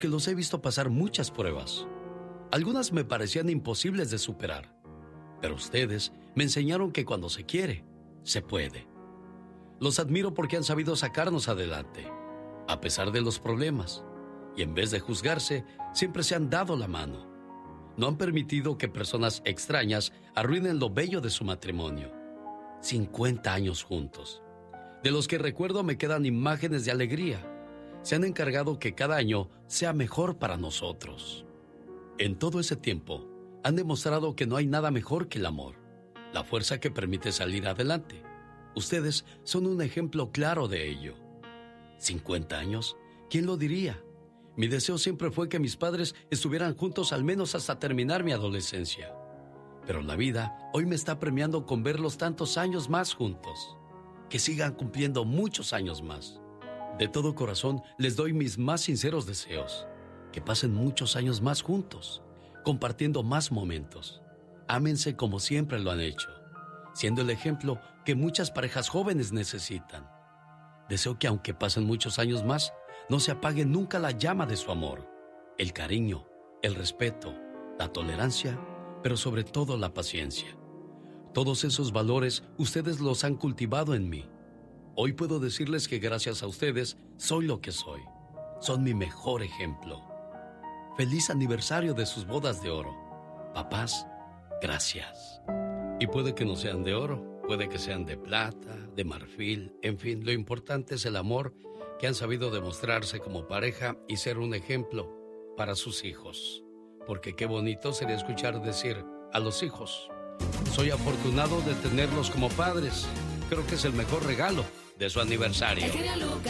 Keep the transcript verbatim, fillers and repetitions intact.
que los he visto pasar muchas pruebas. Algunas me parecían imposibles de superar, pero ustedes me enseñaron que cuando se quiere, se puede. Los admiro porque han sabido sacarnos adelante, a pesar de los problemas, y en vez de juzgarse, siempre se han dado la mano. No han permitido que personas extrañas arruinen lo bello de su matrimonio. cincuenta años juntos, de los que recuerdo me quedan imágenes de alegría. Se han encargado que cada año sea mejor para nosotros. En todo ese tiempo, han demostrado que no hay nada mejor que el amor, la fuerza que permite salir adelante. Ustedes son un ejemplo claro de ello. ¿cincuenta años? ¿Quién lo diría? Mi deseo siempre fue que mis padres estuvieran juntos al menos hasta terminar mi adolescencia. Pero la vida hoy me está premiando con verlos tantos años más juntos. Que sigan cumpliendo muchos años más. De todo corazón les doy mis más sinceros deseos. Que pasen muchos años más juntos, compartiendo más momentos. Ámense como siempre lo han hecho, siendo el ejemplo que muchas parejas jóvenes necesitan. Deseo que aunque pasen muchos años más, no se apague nunca la llama de su amor, el cariño, el respeto, la tolerancia, pero sobre todo la paciencia. Todos esos valores ustedes los han cultivado en mí. Hoy puedo decirles que gracias a ustedes soy lo que soy. Son mi mejor ejemplo. Feliz aniversario de sus bodas de oro. Papás, gracias. Y puede que no sean de oro, puede que sean de plata, de marfil, en fin, lo importante es el amor que han sabido demostrarse como pareja y ser un ejemplo para sus hijos. Porque qué bonito sería escuchar decir a los hijos: soy afortunado de tenerlos como padres. Creo que es el mejor regalo de su aniversario. El genio Lucas.